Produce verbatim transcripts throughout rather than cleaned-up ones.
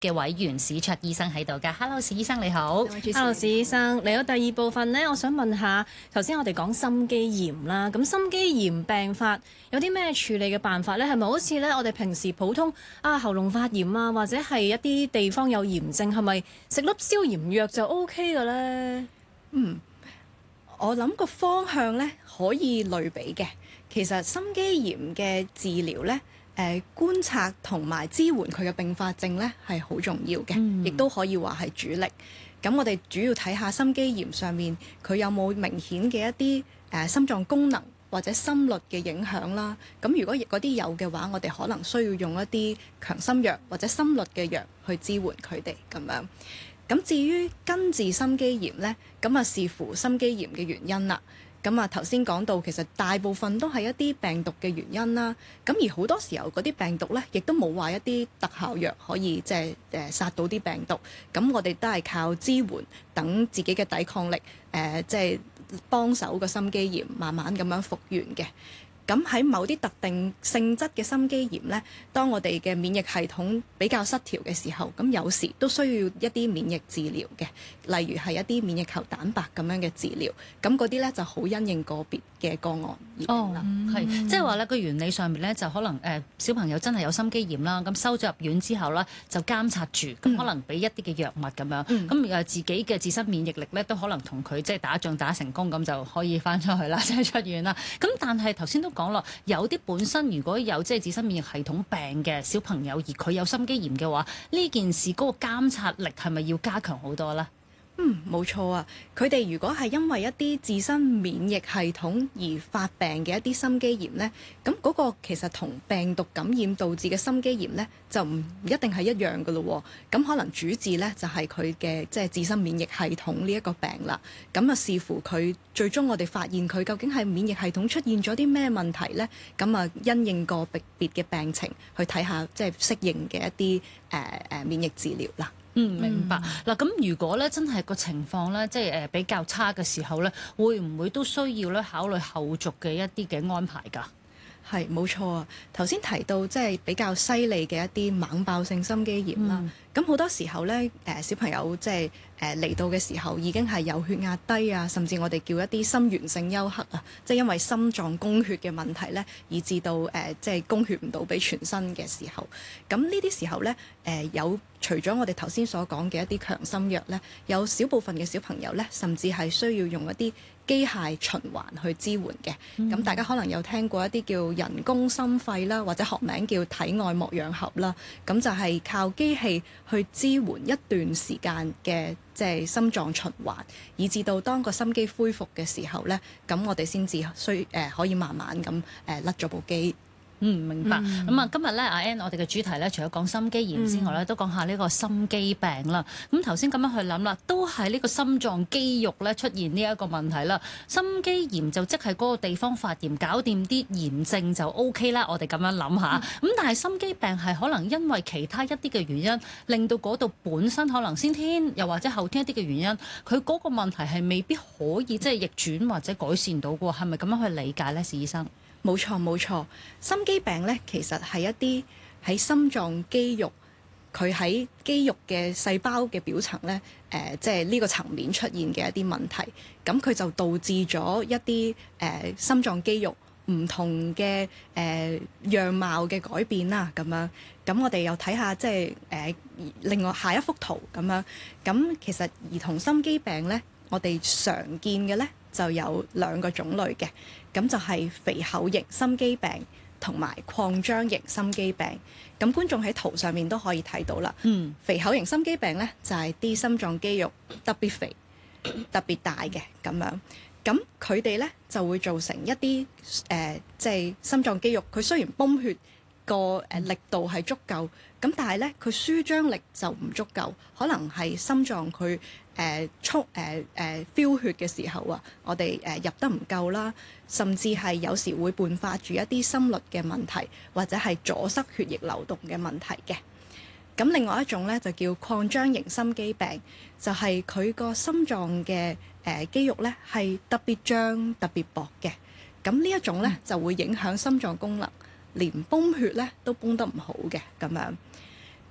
嘅委員史卓醫生喺度㗎。Hello，史醫生你好。 Hello， 史醫生嚟到第二部分呢，我想問下，頭先我哋講心肌炎啦，咁心肌炎病發有啲咩處理嘅辦法呢？係咪好似呢？我哋平時普通啊喉嚨發炎啊，或者係一啲地方有炎症，係咪食粒消炎藥就 O K 嘅呢？ 嗯，我諗個方向咧可以類比嘅。其實心肌炎嘅治療咧，誒、呃、觀察同埋支援佢嘅併發症咧係好重要嘅，亦都、嗯、可以話係主力。咁我哋主要睇下心肌炎上面佢有冇明顯嘅一啲誒、呃、心臟功能或者心律嘅影響啦。咁如果嗰啲有嘅話，我哋可能需要用一啲強心藥或者心律嘅藥去支援佢哋咁樣。咁至於根治心肌炎呢，咁啊視乎心肌炎嘅原因啦。咁啊頭先講到，其實大部分都係一啲病毒嘅原因啦。咁而好多時候嗰啲病毒呢，亦都冇話一啲特效藥可以即係誒殺到啲病毒。咁我哋都係靠支援，等自己嘅抵抗力誒，即係幫手個心肌炎慢慢咁樣復原嘅。咁喺某啲特定性質嘅心肌炎呢，當我哋嘅免疫系統比較失調嘅時候，咁有時都需要一啲免疫治療嘅，例如係一啲免疫球蛋白咁樣嘅治療。咁嗰啲呢就好因應個別嘅個案而定啦。 係、哦，即係話呢個原理上面呢，就可能誒、呃、小朋友真係有心肌炎啦，咁收咗入院之後呢，就監察住，咁、嗯、可能俾一啲嘅藥物咁樣，咁誒、嗯、自己嘅自身免疫力呢，都可能同佢即係打仗打成功，咁就可以翻出去啦，即係出院啦。咁但係頭先都講咯，有啲本身如果有即係自身免疫系統病嘅小朋友，而佢有心肌炎嘅話，呢件事嗰個監察力係咪要加強好多呢？ 嗯，冇錯啊！佢哋如果係因為一啲自身免疫系統而發病嘅一啲心肌炎呢，咁嗰個其實同病毒感染導致嘅心肌炎呢，就唔一定係一樣㗎咯。咁可能主治呢，就係佢嘅即係自身免疫系統呢一個病啦。咁啊視乎佢最終我哋發現佢究竟係免疫系統出現咗啲咩問題呢？咁啊因應個別嘅病情去睇下即係適應嘅一啲誒誒免疫治療啦。 嗯，明白。嗱，咁如果咧真係個情況咧，即係誒比較差嘅時候咧，會唔會都需要咧考慮後續嘅一啲嘅安排㗎？ 係冇錯啊！頭先提到即係比較犀利嘅一啲猛爆性心肌炎啦，咁好、嗯、多時候咧，誒小朋友即係誒嚟到嘅時候已經係有血壓低啊，甚至我哋叫一啲心源性休克啊，即係因為心臟供血嘅問題咧，以致到誒即係供血唔到俾全身嘅時候，咁呢啲時候咧，誒有除咗我哋頭先所講嘅一啲強心藥咧，有少部分嘅小朋友咧，甚至係需要用一啲機械循環去支援嘅。咁、嗯、大家可能有聽過一啲叫人工心肺啦，或者學名叫體外膜氧合啦。咁就係靠機器去支援一段時間嘅即係心臟循環，以至到當個心肌恢復嘅時候咧，咁我哋先至需誒、呃、可以慢慢咁誒甩咗部機。 嗯，明白。咁啊、嗯，今日咧，阿 Ann，我哋嘅主題咧，除咗講心肌炎之外咧，嗯、都講下呢個心肌病啦。咁頭先咁樣去諗啦，都係呢個心臟肌肉咧出現呢一個問題啦。心肌炎就即係嗰個地方發炎，搞掂啲炎症就 O K 啦。我哋咁樣諗下。咁、嗯、但係心肌病係可能因為其他一啲嘅原因，令到嗰度本身可能先天又或者後天一啲嘅原因，佢嗰個問題係未必可以即係逆轉或者改善到嘅。係咪咁樣去理解呢？史醫生？ 冇錯冇錯，心肌病咧其實係一啲喺心臟肌肉，佢喺肌肉嘅細胞嘅表層咧，誒、呃、即係呢個層面出現嘅一啲問題，咁佢就導致咗一啲誒、呃、心臟肌肉唔同嘅誒、呃、樣貌嘅改變啦，咁樣，咁我哋又睇下即係誒、呃、另外下一幅圖咁樣，咁其實兒童心肌病咧，我哋常見嘅咧就有兩個種類嘅。咁就係肥厚型心肌病同埋擴張型心肌病。咁觀眾喺圖上面都可以睇到啦。嗯，肥厚型心肌病咧就係、是、啲心臟肌肉特別肥、特別大嘅咁樣。咁佢哋咧就會造成一啲誒，即係心臟肌肉佢雖然泵血個誒力度係足夠，咁但係咧佢舒張力就唔足夠，可能係心臟佢誒促誒誒飆血嘅時候啊，我哋誒、呃、入得唔夠啦，甚至係有時會伴發住一啲心律嘅問題，或者係阻塞血液流動嘅問題嘅。咁另外一種咧就叫擴張型心肌病，就係佢個心臟嘅誒肌肉咧係特別脹、特別薄嘅。咁呢一種咧就會影響心臟功能，連泵血咧都泵得唔好嘅咁樣。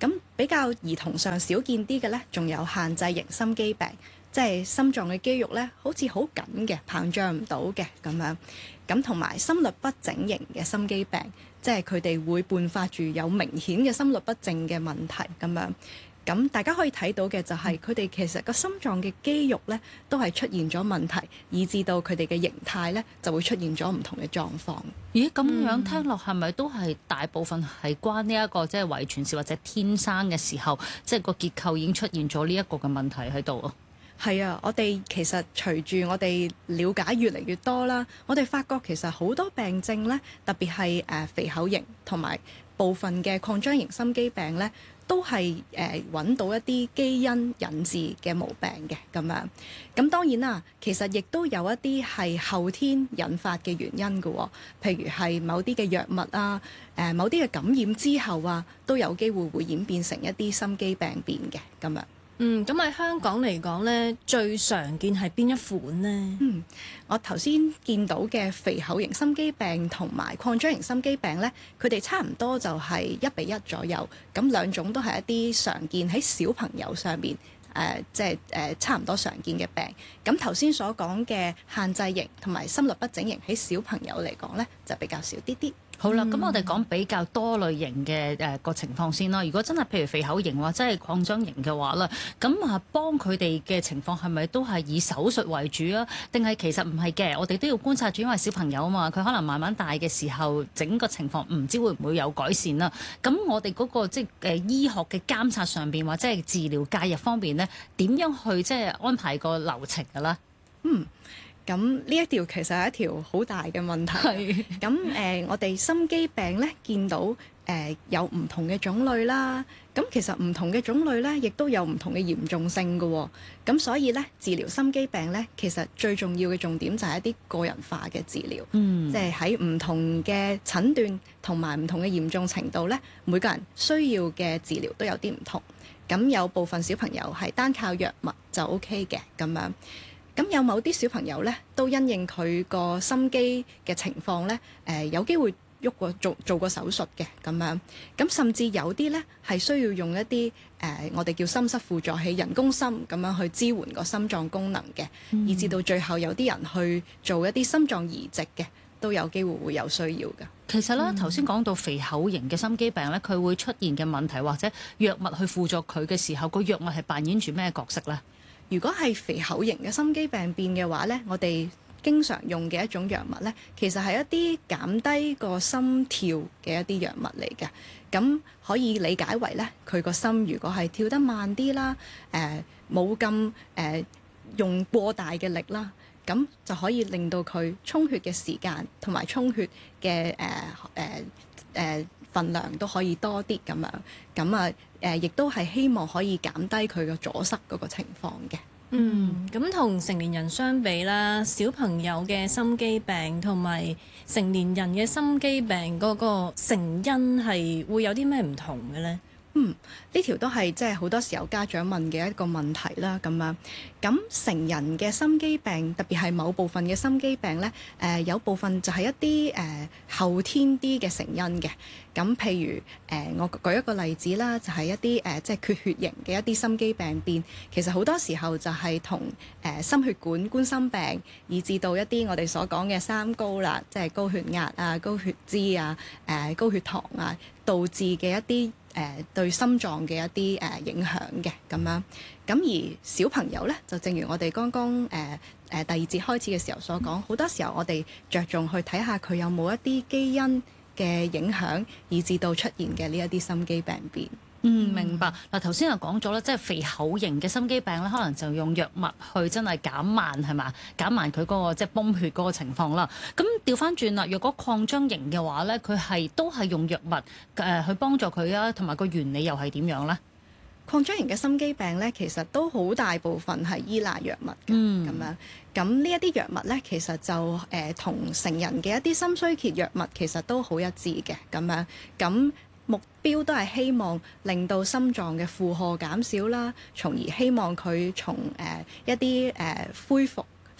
咁比較兒童上少見啲嘅呢，仲有限制型心肌病，即係心臟嘅肌肉呢好似好緊嘅，膨脹唔到嘅咁樣。咁同埋心律不整型嘅心肌病，即係佢哋會伴發住有明顯嘅心律不正嘅問題咁樣。咁大家可以睇到嘅就係佢哋其實個心臟嘅肌肉呢都係出現咗問題，以至到佢哋嘅形態呢就會出現咗唔同嘅狀況。 咦，咁樣聽落係咪都係大部分係關呢一個即係遺傳史或者天生嘅時候，即係個結構已經出現咗呢一個嘅問題喺度啊？ 係啊，我哋其實隨住我哋了解越嚟越多啦，我哋發覺其實好多病症呢，特別係誒肥厚型同埋部分嘅擴張型心肌病呢，都係誒揾到一啲基因引致嘅毛病嘅咁樣。咁當然啦，其實亦都有一啲係後天引發嘅原因嘅，譬如係某啲嘅藥物啊，誒某啲嘅感染之後啊，都有機會會演變成一啲心肌病變嘅咁樣。 嗯，咁喺香港嚟講呢，最常見係邊一款呢？ 嗯，我頭先見到嘅肥厚型心肌病同埋擴張型心肌病呢，佢哋差唔多就係一比一左右。咁兩種都係一啲常見喺小朋友上面，誒、呃，即係誒差唔多常見嘅病。咁頭先所講嘅限制型同埋心律不整型喺小朋友嚟講呢，就比較少啲啲。 好啦，咁、嗯、我哋講比較多類型嘅誒個情況先啦。如果真係譬如肥厚型或者係擴張型嘅話啦，咁啊幫佢哋嘅情況係咪都係以手術為主啊？定係其實唔係嘅？我哋都要觀察住，因為小朋友啊嘛，佢可能慢慢大嘅時候，整個情況唔知會唔會有改善啦。咁我哋嗰、那個即係誒醫學嘅監察上邊或者係治療介入方面呢，點樣去即係安排個流程㗎啦？ 嗯。咁呢一條其實係一條好大嘅問題。係。咁誒、呃，我哋心肌病咧見到誒、呃、有唔同嘅種類啦。咁其實唔同嘅種類咧，亦都有唔同嘅嚴重性嘅、哦。咁所以咧，治療心肌病咧，其實最重要嘅重點就係一啲個人化嘅治療。嗯。即係喺唔同嘅診斷同埋唔同嘅嚴重程度咧，每個人需要嘅治療都有啲唔同。咁有部分小朋友係單靠藥物就 O K 嘅咁樣。咁有某啲小朋友咧，都因應佢個心肌嘅情況咧，誒、呃、有機會喐過做做過手術嘅咁樣。咁甚至有啲咧係需要用一啲誒、呃、我哋叫心室輔助器人工心咁樣去支援個心臟功能嘅，嗯、以至到最後有啲人去做一啲心臟移植嘅，都有機會會有需要㗎。 其實咧，頭先講到肥厚型嘅心肌病咧，佢會出現嘅問題或者藥物去輔助佢嘅時候，個藥物係扮演住咩角色咧？ 如果係肥厚型嘅心肌病變嘅話咧，我哋經常用嘅一種藥物咧，其實係一啲減低個心跳嘅一啲藥物嚟嘅。咁可以理解為咧，佢個心如果係跳得慢啲啦，誒冇咁誒用過大嘅力啦，咁就可以令到佢充血嘅時間同埋充血嘅誒誒誒份量都可以多啲咁樣。咁啊誒，亦都係希望可以減低佢嘅阻塞嗰個情況嘅。 嗯，咁同成年人相比啦，小朋友嘅心肌病同埋成年人嘅心肌病嗰個成因係會有啲咩唔同嘅呢？ 嗯，呢條都係即係好多時候家長問嘅一個問題啦，咁樣。咁成人嘅心肌病，特別係某部分嘅心肌病呢，誒、呃、有部分就係一啲誒、呃、後天啲嘅成因嘅。咁譬如誒、呃，我舉一個例子啦，就係、是、一啲誒、呃、即係缺血型嘅一啲心肌病變，其實好多時候就係同誒心血管冠心病，以至到一啲我哋所講嘅三高啦，即係高血壓啊、高血脂啊、誒、呃、高血糖啊，導致嘅一啲誒、呃、對心臟嘅一啲誒、呃、影響嘅咁樣。咁而小朋友咧，就正如我哋剛剛誒誒、呃呃、第二節開始嘅時候所講，好多時候我哋着重去睇下佢有冇一啲基因嘅影響，以至到出現嘅呢一啲心肌病變。 嗯，明白。嗱，頭先又講咗啦，即係肥厚型嘅心肌病咧，可能就用藥物去真係減慢係嘛，減慢佢嗰個即係泵血嗰個情況啦。咁調翻轉啦，若果擴張型嘅話咧，佢係都係用藥物誒去幫助佢啊，同埋個原理又係點樣咧？ 擴張型嘅心肌病咧，其實都好大部分係依賴藥物嘅，咁、嗯、樣。咁呢一啲藥物咧，其實就誒同、呃、成人嘅一啲心衰竭藥物其實都好一致嘅，咁樣。咁目標都係希望令到心臟嘅負荷減少啦，從而希望佢從誒、呃、一啲誒、呃、恢復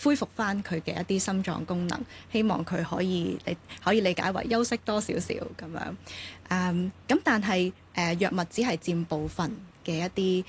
恢復翻佢嘅一啲心臟功能，希望佢可以你可以理解為休息多少少咁樣。誒、嗯、咁但係誒、呃、藥物只係佔部分嘅一啲